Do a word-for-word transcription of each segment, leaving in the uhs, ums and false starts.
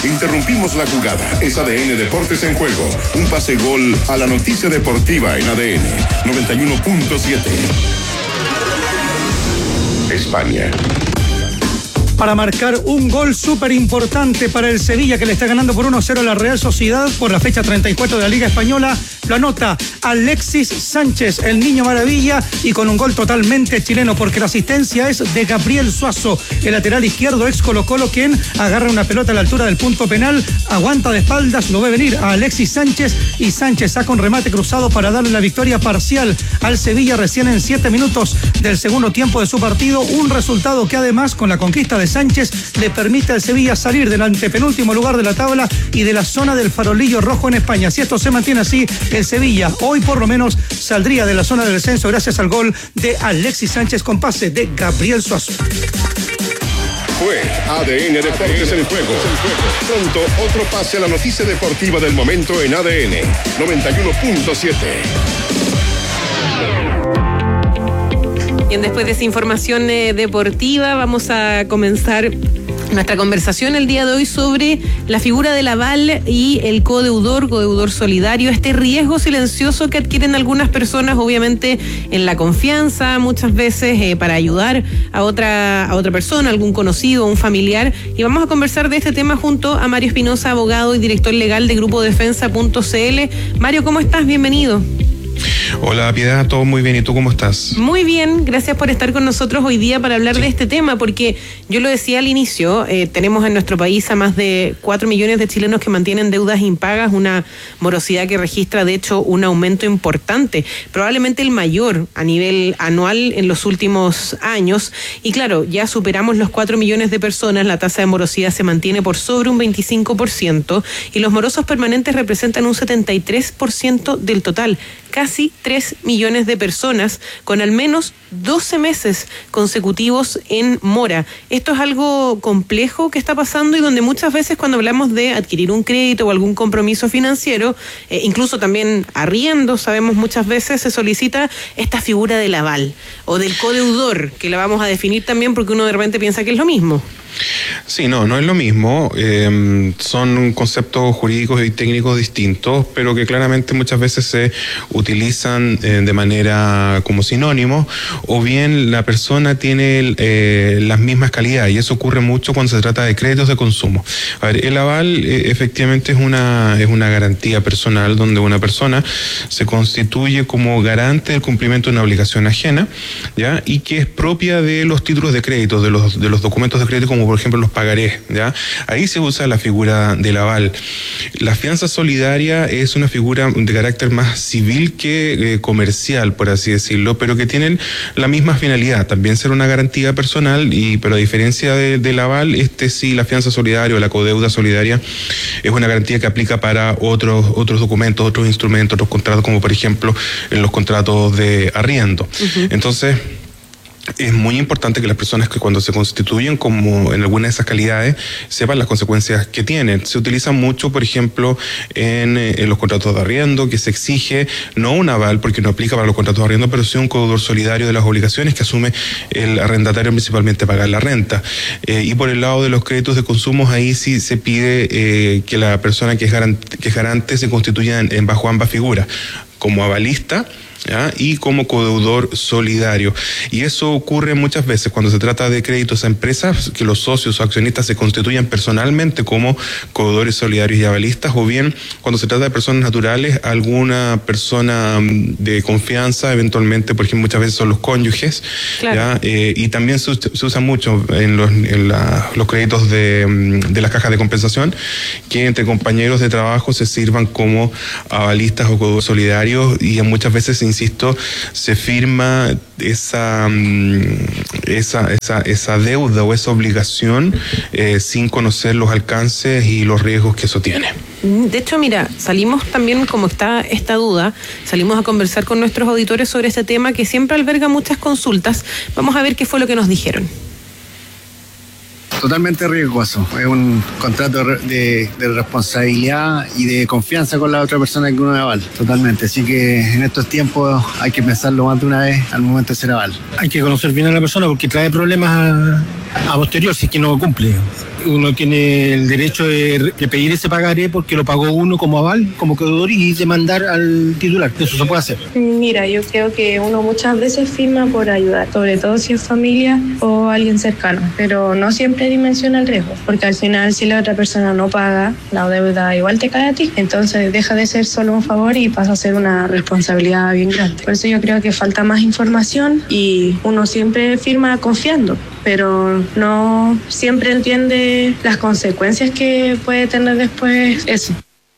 Interrumpimos la jugada. Es A D N Deportes en juego. Un pase gol a la noticia deportiva en A D N noventa y uno punto siete. España. Para marcar un gol súper importante para el Sevilla, que le está ganando por uno cero a la Real Sociedad por la fecha treinta y cuatro de la Liga Española. Lo anota Alexis Sánchez, el niño maravilla, y con un gol totalmente chileno, porque la asistencia es de Gabriel Suazo, el lateral izquierdo ex Colo-Colo, quien agarra una pelota a la altura del punto penal, aguanta de espaldas, lo ve venir a Alexis Sánchez, y Sánchez saca un remate cruzado para darle la victoria parcial al Sevilla recién en siete minutos del segundo tiempo de su partido. Un resultado que, además, con la conquista de Sánchez, le permite al Sevilla salir del antepenúltimo lugar de la tabla y de la zona del farolillo rojo en España. Si esto se mantiene así, el Sevilla hoy por lo menos saldría de la zona del descenso gracias al gol de Alexis Sánchez con pase de Gabriel Suazo. Fue A D N Deportes en juego. Pronto otro pase a la noticia deportiva del momento en A D N noventa y uno punto siete. Bien, después de esa información eh, deportiva, vamos a comenzar nuestra conversación el día de hoy sobre la figura del aval y el codeudor, codeudor solidario, este riesgo silencioso que adquieren algunas personas, obviamente en la confianza, muchas veces eh, para ayudar a otra, a otra persona, algún conocido, un familiar. Y vamos a conversar de este tema junto a Mario Espinosa, abogado y director legal de Grupo Defensa punto C L. Mario, ¿cómo estás? Bienvenido. Hola, Piedad, todo muy bien. ¿Y tú cómo estás? Muy bien, gracias por estar con nosotros hoy día para hablar sí. de este tema, porque yo lo decía al inicio, eh, tenemos en nuestro país a más de cuatro millones de chilenos que mantienen deudas impagas, una morosidad que registra, de hecho, un aumento importante, probablemente el mayor a nivel anual en los últimos años. Y claro, ya superamos los cuatro millones de personas, la tasa de morosidad se mantiene por sobre un veinticinco por ciento y los morosos permanentes representan un setenta y tres por ciento del total. Casi tres millones de personas con al menos doce meses consecutivos en mora. Esto es algo complejo que está pasando y donde muchas veces cuando hablamos de adquirir un crédito o algún compromiso financiero, eh, incluso también arriendo, sabemos muchas veces se solicita esta figura del aval o del codeudor, que la vamos a definir también porque uno de repente piensa que es lo mismo. Sí, no, no es lo mismo. Eh, son conceptos jurídicos y técnicos distintos, pero que claramente muchas veces se utilizan eh, de manera como sinónimo, o bien la persona tiene eh, las mismas calidades, y eso ocurre mucho cuando se trata de créditos de consumo. A ver, el aval eh, efectivamente es una, es una garantía personal donde una persona se constituye como garante del cumplimiento de una obligación ajena, ¿ya? Y que es propia de los títulos de crédito, de los, de los documentos de crédito, como por ejemplo los pagarés, ¿ya? Ahí se usa la figura del aval. La fianza solidaria es una figura de carácter más civil que eh, comercial, por así decirlo, pero que tienen la misma finalidad, también ser una garantía personal, y pero a diferencia de, del aval, este sí, la fianza solidaria o la codeuda solidaria es una garantía que aplica para otros, otros documentos, otros instrumentos, otros contratos, como por ejemplo en los contratos de arriendo. Uh-huh. Entonces, es muy importante que las personas que cuando se constituyen como en alguna de esas calidades sepan las consecuencias que tienen. Se utiliza mucho, por ejemplo, en, en los contratos de arriendo, que se exige no un aval, porque no aplica para los contratos de arriendo, pero sí un codeudor solidario de las obligaciones que asume el arrendatario, principalmente pagar la renta. Eh, y por el lado de los créditos de consumo, ahí sí se pide eh, que la persona que es garante, que es garante se constituya en, en bajo ambas figuras, como avalista, ¿ya? Y como codeudor solidario. Y eso ocurre muchas veces cuando se trata de créditos a empresas, que los socios o accionistas se constituyan personalmente como codeudores solidarios y avalistas, o bien cuando se trata de personas naturales, alguna persona de confianza, eventualmente, por ejemplo, muchas veces son los cónyuges, claro. ¿Ya? Eh, y también se, se usa mucho en los, en la, los créditos de, de las cajas de compensación, que entre compañeros de trabajo se sirvan como avalistas o codeudores solidarios, y muchas veces se insisto, se firma esa, esa, esa, esa deuda o esa obligación eh, sin conocer los alcances y los riesgos que eso tiene. De hecho, mira, salimos también, como está esta duda, salimos a conversar con nuestros auditores sobre este tema que siempre alberga muchas consultas. Vamos a ver qué fue lo que nos dijeron. Totalmente riesgoso. Es un contrato de, de responsabilidad y de confianza con la otra persona que uno aval. Totalmente. Así que en estos tiempos hay que pensarlo más de una vez al momento de ser aval. Hay que conocer bien a la persona porque trae problemas a, a posterior si es que no cumple. uno tiene el derecho de, de pedir ese pagaré porque lo pagó uno como aval, como deudor, y demandar al titular. Eso se puede hacer. Mira, yo creo que uno muchas veces firma por ayudar, sobre todo si es familia o alguien cercano, pero no siempre dimensiona el riesgo, porque al final si la otra persona no paga, la deuda igual te cae a ti, entonces deja de ser solo un favor y pasa a ser una responsabilidad bien grande. Por eso yo creo que falta más información y uno siempre firma confiando, pero no siempre entiende las consecuencias que puede tener después eso.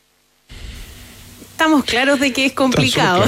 Estamos claros de que es complicado.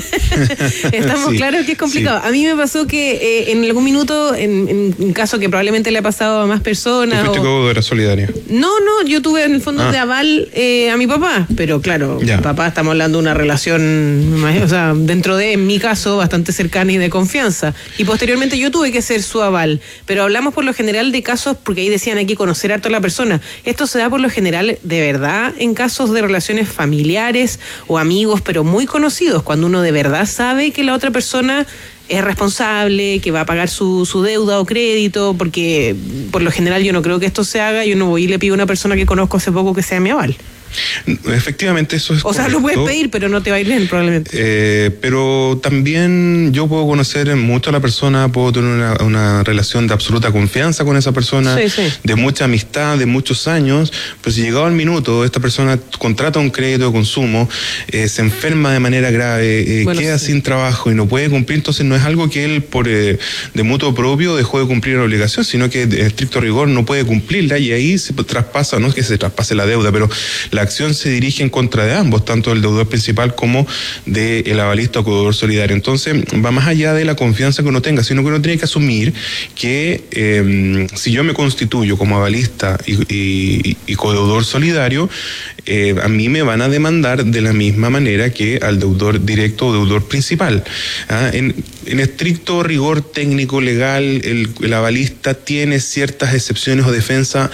Estamos sí, claros que es complicado. Sí. A mí me pasó que eh, en algún minuto, en, en un caso que probablemente le ha pasado a más personas. ¿Tú fuiste codeudora solidaria? No, no, yo tuve en el fondo ah. de aval eh, a mi papá, pero claro, ya. Mi papá, estamos hablando de una relación, o sea, dentro de, en mi caso, bastante cercana y de confianza. Y posteriormente yo tuve que ser su aval, pero hablamos por lo general de casos, porque ahí decían hay que conocer harto a la persona. Esto se da por lo general, de verdad, en casos de relaciones familiares o amigos, pero muy conocidos, cuando uno de verdad sabe que la otra persona es responsable, que va a pagar su, su deuda o crédito, porque por lo general yo no creo que esto se haga, yo no voy y le pido a una persona que conozco hace poco que sea mi aval. Efectivamente, eso es O sea, correcto. Lo puedes pedir, pero no te va a ir bien, probablemente. Eh, pero también yo puedo conocer mucho a la persona, puedo tener una, una relación de absoluta confianza con esa persona, sí, sí. de mucha amistad, de muchos años, pues si llegado el minuto, esta persona contrata un crédito de consumo, eh, se enferma de manera grave, eh, bueno, queda sí. sin trabajo y no puede cumplir, entonces no es algo que él por eh, de mutuo propio dejó de cumplir la obligación, sino que de estricto rigor no puede cumplirla y ahí se traspasa, no es que se traspase la deuda, pero la acción se dirige en contra de ambos, tanto del deudor principal como del avalista o codeudor solidario. Entonces, va más allá de la confianza que uno tenga, sino que uno tiene que asumir que eh, si yo me constituyo como avalista y, y, y codeudor solidario, eh, a mí me van a demandar de la misma manera que al deudor directo o deudor principal. ¿Ah? En, en estricto rigor técnico, legal, el, el avalista tiene ciertas excepciones o defensas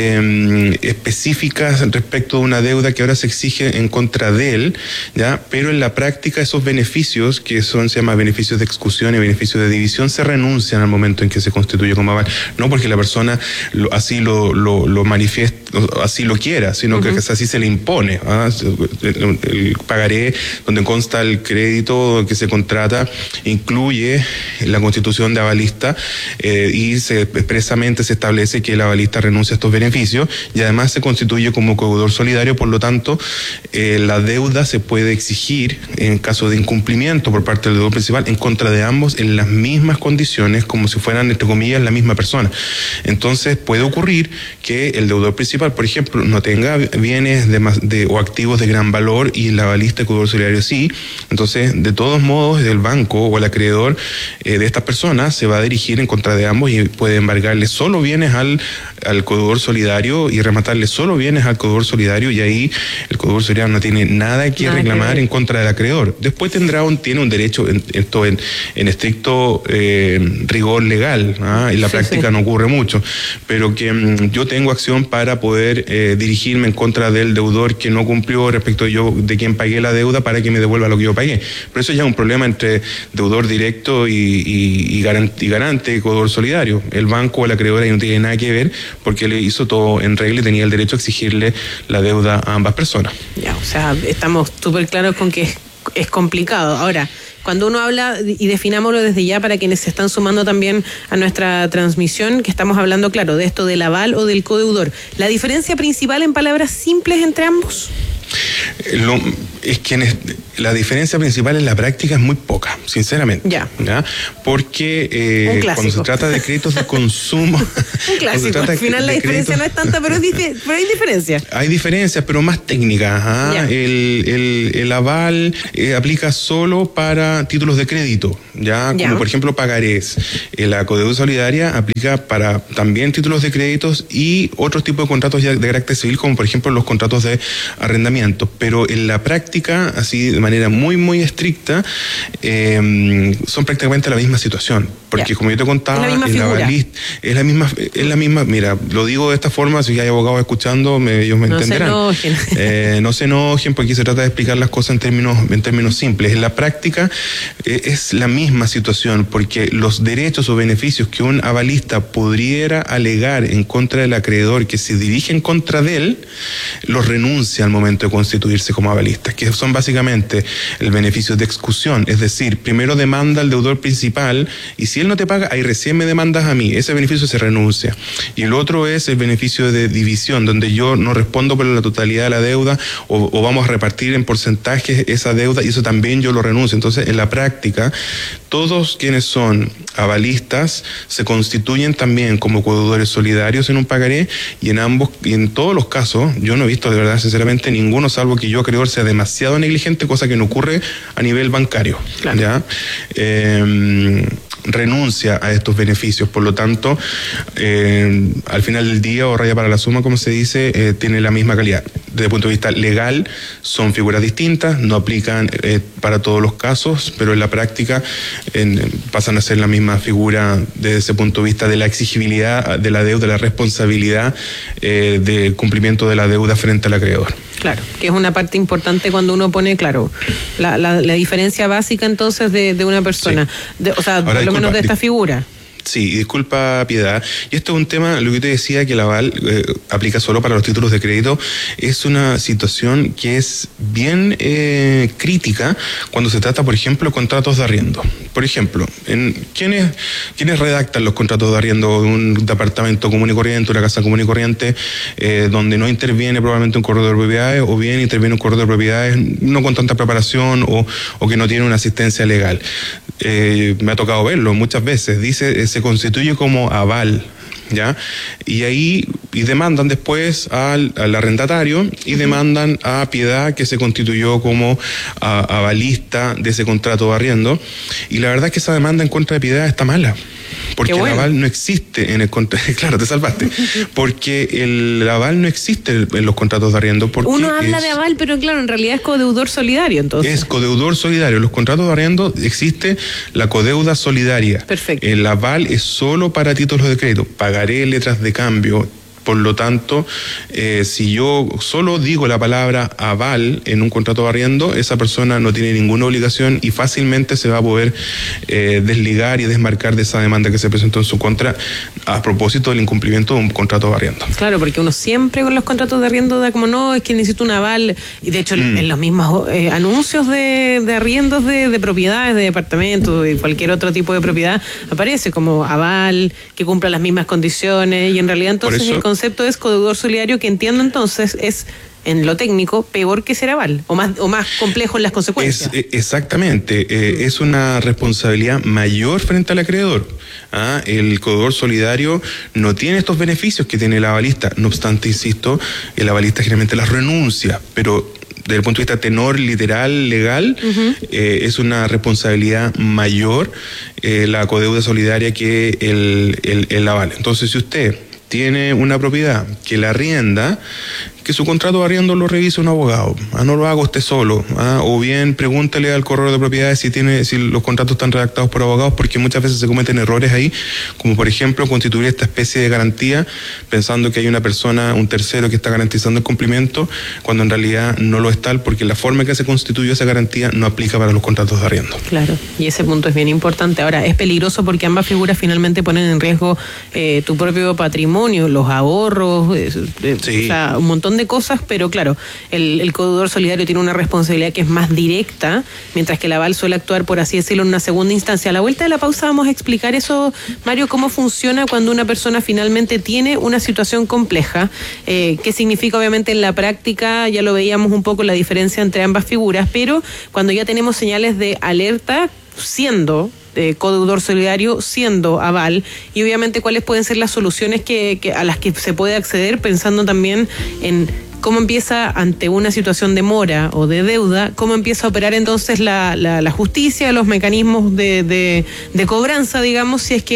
eh, específicas respecto de una deuda que ahora se exige en contra de él, ¿ya? Pero en la práctica esos beneficios, que son, se llama beneficios de exclusión y beneficios de división, se renuncian al momento en que se constituye como aval, no porque la persona lo, así lo, lo, lo manifieste, así lo quiera, sino uh-huh. que así se le impone. ¿Ah? El, el pagaré donde consta el crédito que se contrata incluye la constitución de avalista eh, y se, expresamente se establece que el avalista renuncia a estos beneficios y además se constituye como codeudor solidario, por lo tanto eh, la deuda se puede exigir en caso de incumplimiento por parte del deudor principal en contra de ambos en las mismas condiciones, como si fueran entre comillas la misma persona. Entonces puede ocurrir que el deudor principal, por ejemplo, no tenga bienes de, de o activos de gran valor y el avalista y codeudor solidario sí. Entonces, de todos modos, el banco o el acreedor eh, de estas personas se va a dirigir en contra de ambos y puede embargarle solo bienes al, al codeudor solidario y rematarle solo bienes al codeudor solidario, y ahí el codeudor solidario no tiene nada que nada reclamar que en contra del acreedor. Después tendrá un, tiene un derecho, en, esto en, en estricto eh, rigor legal, ¿ah? En la sí, práctica sí. no ocurre mucho, pero que mm, yo tengo acción para poder eh, dirigirme en contra del deudor que no cumplió respecto de yo, de quien pagué la deuda, para que me devuelva lo que yo pagué. Pero eso ya es un problema entre deudor directo y, y, y, garante, y garante, codeudor solidario. El banco o el acreedor ahí no tiene nada que ver, porque le hizo todo en regla y tenía el derecho a exigirle la deuda a ambas personas. Ya, o sea, estamos súper claros con que es, es complicado. Ahora, cuando uno habla, y definámoslo desde ya para quienes se están sumando también a nuestra transmisión, que estamos hablando, claro, de esto del aval o del codeudor. ¿La diferencia principal en palabras simples entre ambos? Lo, es que en es, la diferencia principal en la práctica es muy poca, sinceramente. Ya. ¿Ya? Porque eh, cuando se trata de créditos de consumo... Un clásico. Al final la diferencia créditos, no es tanta, pero, es dife, pero hay diferencias. Hay diferencias, pero más técnicas. ¿Ah? El, el, el aval eh, aplica solo para títulos de crédito, ya, ya. Como por ejemplo pagarés. La codeudora solidaria aplica para también títulos de créditos y otros tipos de contratos de carácter civil, como por ejemplo los contratos de arrendamiento. pero en la práctica, así de manera muy, muy estricta, eh, son prácticamente la misma situación. Porque ya. como yo te contaba, es la misma el avalista, es la misma, es la misma, mira, lo digo de esta forma, si hay abogados escuchando, me, ellos me no entenderán. No se enojen. Eh, no se enojen, porque se trata de explicar las cosas en términos, en términos simples. En la práctica eh, es la misma situación, porque los derechos o beneficios que un avalista pudiera alegar en contra del acreedor que se dirige en contra de él, los renuncia al momento de constituirse como avalista, que son básicamente el beneficio de excusión, es decir, primero demanda al deudor principal y si él no te paga, ahí recién me demandas a mí, ese beneficio se renuncia. Y el otro es el beneficio de división, donde yo no respondo por la totalidad de la deuda o, o vamos a repartir en porcentajes esa deuda y eso también yo lo renuncio. Entonces, en la práctica, todos quienes son avalistas se constituyen también como codeudores solidarios en un pagaré y en ambos, y en todos los casos, yo no he visto de verdad, sinceramente, ninguno, salvo que yo acreedor sea demasiado negligente, cosa que no ocurre a nivel bancario. Claro. ¿Ya? Eh, renuncia a estos beneficios, por lo tanto, eh, al final del día, o raya para la suma, como se dice, eh, tiene la misma calidad. Desde el punto de vista legal, son figuras distintas, no aplican eh, para todos los casos, pero en la práctica eh, pasan a ser la misma figura desde ese punto de vista de la exigibilidad de la deuda, de la responsabilidad eh, del cumplimiento de la deuda frente al acreedor. Claro, que es una parte importante cuando uno pone, claro, la, la, la diferencia básica entonces de, de una persona, sí. de, o sea, Ahora, por lo menos de esta figura. Sí, disculpa, Piedad. Y esto es un tema, lo que te decía, que el aval eh, aplica solo para los títulos de crédito, es una situación que es bien eh, crítica cuando se trata, por ejemplo, de contratos de arriendo. Por ejemplo, en, ¿quiénes, ¿quiénes redactan los contratos de arriendo de un departamento común y corriente, una casa común y corriente, eh, donde no interviene probablemente un corredor de propiedades, o bien interviene un corredor de propiedades no con tanta preparación o, o que no tiene una asistencia legal? Eh, me ha tocado verlo muchas veces. Dice, se constituye como aval, ¿ya? Y ahí y demandan después al, al arrendatario y uh-huh. demandan a Piedad, que se constituyó como a, avalista de ese contrato de arriendo. Y la verdad es que esa demanda en contra de Piedad está mala. Porque bueno. el aval no existe en el contrato. Claro, te salvaste. Porque el aval no existe en los contratos de arriendo. Porque Uno habla es, de aval, pero claro, en realidad es codeudor solidario, entonces. Es codeudor solidario. Los contratos de arriendo existe la codeuda solidaria. Perfecto. El aval es solo para títulos de crédito. Pagaré letras de cambio. Por lo tanto, eh, si yo solo digo la palabra aval en un contrato de arriendo, esa persona no tiene ninguna obligación y fácilmente se va a poder eh, desligar y desmarcar de esa demanda que se presentó en su contra a propósito del incumplimiento de un contrato de arriendo. Claro, porque uno siempre con los contratos de arriendo da como, no, es que necesito un aval. Y de hecho, mm. en los mismos eh, anuncios de, de arriendos de, de propiedades, de departamentos, de cualquier otro tipo de propiedad, aparece como aval, que cumpla las mismas condiciones. Y en realidad entonces el concepto es codeudor solidario, que entiendo entonces es, en lo técnico, peor que ser aval, o más, o más complejo en las consecuencias. Es, exactamente, eh, es una responsabilidad mayor frente al acreedor. ¿Ah? El codeudor solidario no tiene estos beneficios que tiene el avalista, no obstante, insisto, el avalista generalmente las renuncia, pero desde el punto de vista tenor, literal, legal, uh-huh. eh, es una responsabilidad mayor eh, la codeuda solidaria que el, el, el aval. Entonces, si usted tiene una propiedad que la arrienda, que su contrato de arriendo lo revise un abogado, ¿ah? No lo haga usted solo, ¿ah? O bien pregúntele al corredor de propiedades si tiene, si los contratos están redactados por abogados, porque muchas veces se cometen errores ahí, como por ejemplo constituir esta especie de garantía pensando que hay una persona, un tercero que está garantizando el cumplimiento, cuando en realidad no lo es tal, porque la forma en que se constituyó esa garantía no aplica para los contratos de arriendo. Claro, y ese punto es bien importante. Ahora, es peligroso porque ambas figuras finalmente ponen en riesgo eh, tu propio patrimonio, los ahorros, eh, eh, sí. o sea, un montón de cosas, pero claro, el, el codeudor solidario tiene una responsabilidad que es más directa, mientras que el aval suele actuar, por así decirlo, en una segunda instancia. A la vuelta de la pausa vamos a explicar eso, Mario, cómo funciona cuando una persona finalmente tiene una situación compleja, eh, qué significa obviamente en la práctica, ya lo veíamos un poco la diferencia entre ambas figuras, pero cuando ya tenemos señales de alerta, siendo Eh, codeudor solidario, siendo aval, y obviamente cuáles pueden ser las soluciones que, que a las que se puede acceder, pensando también en cómo empieza ante una situación de mora o de deuda, cómo empieza a operar entonces la, la, la justicia, los mecanismos de, de, de cobranza, digamos, si es que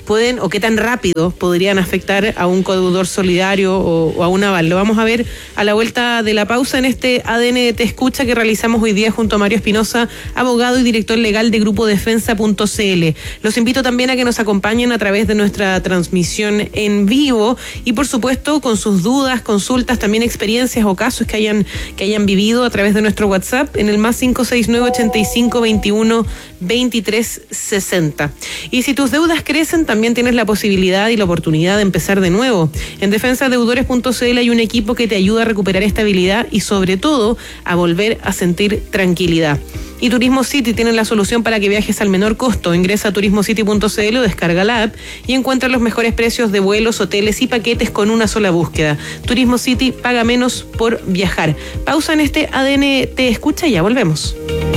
pueden o qué tan rápido podrían afectar a un codeudor solidario o, o a un aval. Lo vamos a ver a la vuelta de la pausa en este A D N Te Escucha que realizamos hoy día junto a Mario Espinosa, abogado y director legal de Grupo Defensa punto c l. Los invito también a que nos acompañen a través de nuestra transmisión en vivo y por supuesto con sus dudas, consultas, también experiencias o casos que hayan, que hayan vivido a través de nuestro WhatsApp en el más cinco seis nueve, ochenta y cinco, veintiuno, veintitrés, sesenta. Y si tus deudas crecen, también tienes la posibilidad y la oportunidad de empezar de nuevo. En defensa deudores punto c l hay un equipo que te ayuda a recuperar estabilidad y sobre todo a volver a sentir tranquilidad. Y Turismo City tienen la solución para que viajes al menor costo. Ingresa a turismo city punto c l o descarga la app y encuentra los mejores precios de vuelos, hoteles y paquetes con una sola búsqueda. Turismo City, paga menos por viajar. Pausa en este A D N Te Escucha y ya volvemos.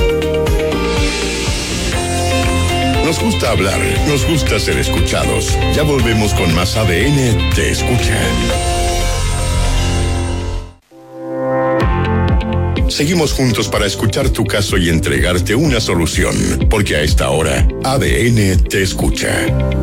Nos gusta hablar, nos gusta ser escuchados. Ya volvemos con más A D N Te Escucha. Seguimos juntos para escuchar tu caso y entregarte una solución, porque a esta hora, A D N Te Escucha.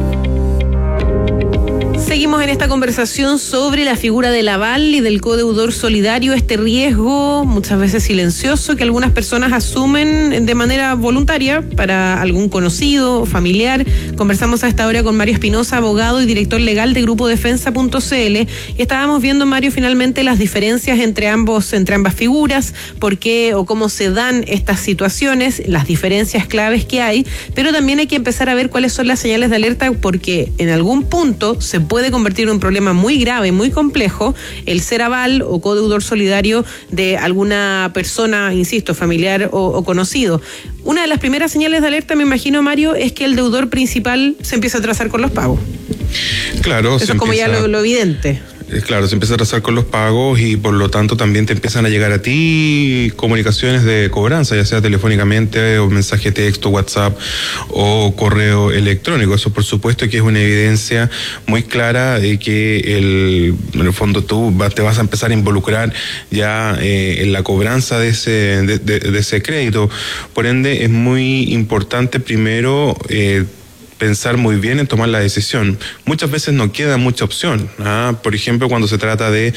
Seguimos en esta conversación sobre la figura del aval y del codeudor solidario, este riesgo muchas veces silencioso que algunas personas asumen de manera voluntaria para algún conocido o familiar. Conversamos a esta hora con Mario Espinosa, abogado y director legal de Grupo Defensa punto c l, y estábamos viendo, Mario, finalmente las diferencias entre ambos, entre ambas figuras, por qué o cómo se dan estas situaciones, las diferencias claves que hay, pero también hay que empezar a ver cuáles son las señales de alerta, porque en algún punto se puede puede convertir en un problema muy grave, muy complejo, el ser aval o codeudor solidario de alguna persona, insisto, familiar o, o conocido. Una de las primeras señales de alerta, me imagino, Mario, es que el deudor principal se empieza a atrasar con los pagos. Claro. Eso es como empieza... ya lo, lo evidente. Claro, se empieza a atrasar con los pagos y por lo tanto también te empiezan a llegar a ti comunicaciones de cobranza, ya sea telefónicamente o mensaje texto, WhatsApp o correo electrónico. Eso por supuesto que es una evidencia muy clara de que el, en el fondo tú vas, te vas a empezar a involucrar ya eh, en la cobranza de ese, de, de, de ese crédito. Por ende es muy importante primero eh, pensar muy bien en tomar la decisión. Muchas veces no queda mucha opción. ¿ah? Por ejemplo, cuando se trata de,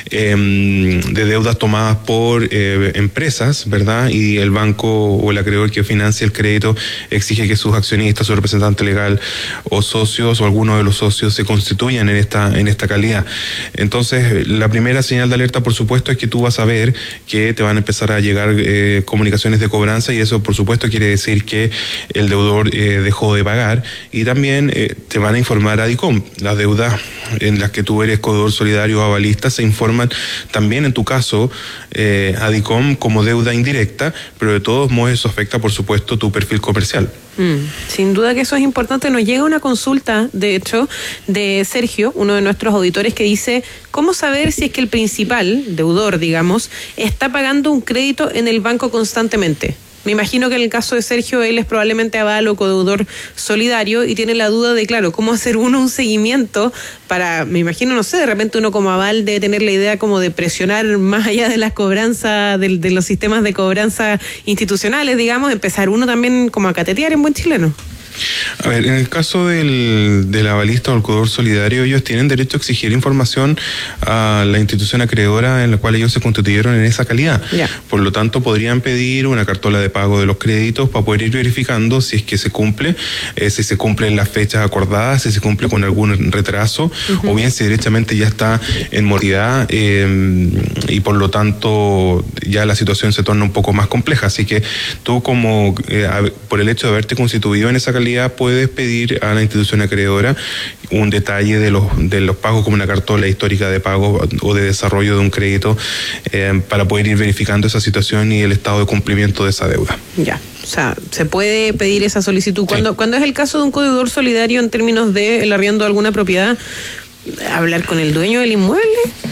eh, de deudas tomadas por eh, empresas, ¿verdad? Y el banco o el acreedor que financia el crédito exige que sus accionistas, su representante legal o socios o alguno de los socios se constituyan en esta, en esta calidad. Entonces, la primera señal de alerta, por supuesto, es que tú vas a ver que te van a empezar a llegar eh, comunicaciones de cobranza y eso, por supuesto, quiere decir que el deudor eh, dejó de pagar. Y también eh, te van a informar a DICOM. Las deudas en las que tú eres codeudor solidario o avalista se informan también en tu caso eh, a DICOM como deuda indirecta, pero de todos modos eso afecta, por supuesto, tu perfil comercial. Mm, sin duda que eso es importante. Nos llega una consulta, de hecho, de Sergio, uno de nuestros auditores, que dice: ¿cómo saber si es que el principal deudor, digamos, está pagando un crédito en el banco constantemente? Me imagino que en el caso de Sergio, él es probablemente aval o codeudor solidario y tiene la duda de, claro, cómo hacer uno un seguimiento para, me imagino, no sé, de repente uno como aval debe tener la idea como de presionar más allá de las cobranzas, de, de los sistemas de cobranza institucionales, digamos, empezar uno también como a catetear en buen chileno. A ver, en el caso del, del avalista o el codeudor solidario, ellos tienen derecho a exigir información a la institución acreedora en la cual ellos se constituyeron en esa calidad. Yeah. Por lo tanto, podrían pedir una cartola de pago de los créditos para poder ir verificando si es que se cumple, eh, si se cumplen las fechas acordadas, si se cumple con algún retraso, uh-huh. o bien si directamente ya está en mortalidad eh, y por lo tanto ya la situación se torna un poco más compleja. Así que tú como, eh, por el hecho de haberte constituido en esa calidad, puedes pedir a la institución acreedora un detalle de los de los pagos, como una cartola histórica de pago o de desarrollo de un crédito eh, para poder ir verificando esa situación y el estado de cumplimiento de esa deuda. Ya, o sea, se puede pedir esa solicitud. Cuando, sí. cuando es el caso de un codeudor solidario en términos de el arriendo de alguna propiedad, hablar con el dueño del inmueble.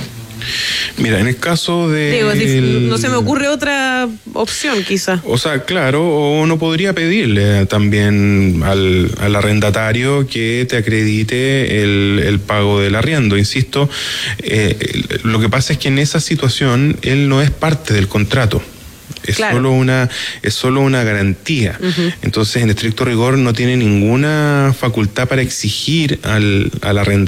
Mira, en el caso de... Digo, el... no se me ocurre otra opción, quizá. O sea, claro, o uno podría pedirle también al, al arrendatario que te acredite el, el pago del arriendo. Insisto, eh, lo que pasa es que en esa situación él no es parte del contrato. es claro. solo una es solo una garantía. Uh-huh. Entonces, en estricto rigor, no tiene ninguna facultad para exigir al, al arrendatario